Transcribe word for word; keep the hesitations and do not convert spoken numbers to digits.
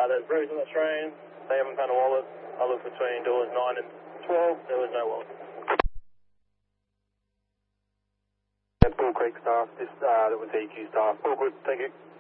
Uh, there's Bruce on the train. They haven't found a wallet. I looked between doors nine and twelve. There was no wallet. Bull Creek staff, this uh, that was E Q staff. All good, thank you.